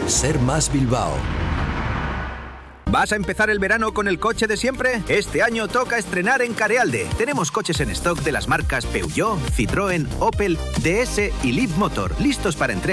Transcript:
Ser Más Bilbao. ¿Vas a empezar el verano con el coche de siempre? Este año toca estrenar en Carealde. Tenemos coches en stock de las marcas Peugeot, Citroën, Opel, DS y Leaf Motor, listos para entrega